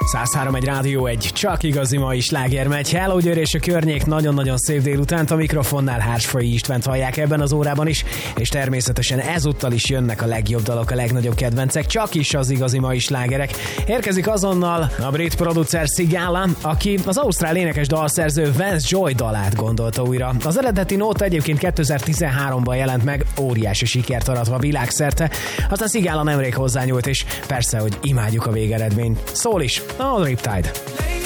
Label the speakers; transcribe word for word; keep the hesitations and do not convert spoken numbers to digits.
Speaker 1: száz három egy Rádió egy, csak igazi mai sláger megy. Hello Győr és a környék, nagyon-nagyon szép délutánt, a mikrofonnál Hársfai Istvánt hallják ebben az órában is, és természetesen ezúttal is jönnek a legjobb dalok, a legnagyobb kedvencek, csak is az igazi mai slágerek. Érkezik azonnal a brit producer Sigala, aki az ausztrál énekes dalszerző Vance Joy dalát gondolta újra. Az eredeti nóta egyébként kétezer-tizenháromban jelent meg, óriási sikert aratva világszerte, aztán Sigala nemrég hozzányúlt, és persze, hogy imádjuk a végeredményt. Szól is a Riptide.